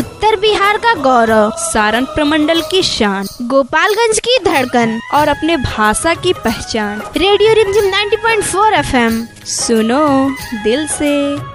उत्तर बिहार का गौरव, सारण प्रमंडल की शान, गोपालगंज की धड़कन और अपने भाषा की पहचान। रेडियो रिमझिम 90.4 FM, सुनो दिल से।